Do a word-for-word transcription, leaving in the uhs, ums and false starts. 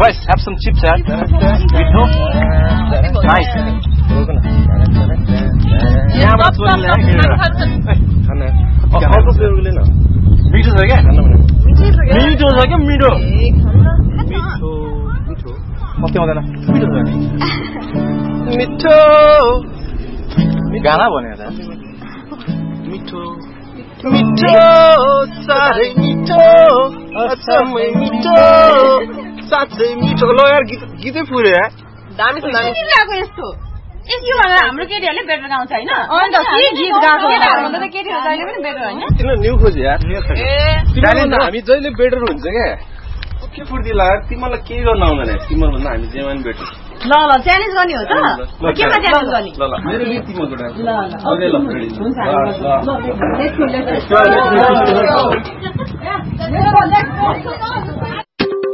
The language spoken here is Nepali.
Boys, have some chips, yaar. मिठो. Nice. यहाँबाट सोनी ल्याए खाना. अर्को फ्लेभर लिन. मिठो छ क्या? मिठो छ क्या मिठो. मिठो मिठो. पक्कै आउँदैन. मिठो छ नि. मिठो. गाना भन्यो त. मिठो. मिठो साह्रै मिठो अचम्मै मिठो साँच्चै मिठो. ल यार गीत गीतै पुऱ्यो यार. दामी छ दामी गाएको यस्तो यस्तो भनेर हाम्रो केटीहरूले बेटर गाउँछ हैन अनि त के गीत गाएको भन्दा त केटीहरू जहिले पनि बेटर हैन. किन न्यू खोज यार. तिमीले हामी जहिले बेटर हुन्छ क्या. के फुर्ती लाग्यो तिमीलाई केही गर्न आउँदैन. तिम्रो भन्दा हामी जेमा पनि बेटर. ल ल च्यालेन्ज गर्ने हो त केमा च्यालेन्ज गर्ने. ल ल मेरो गीत तिम्रो कुरा. ल ल ओके ल रेडी. हुन्छ ल ल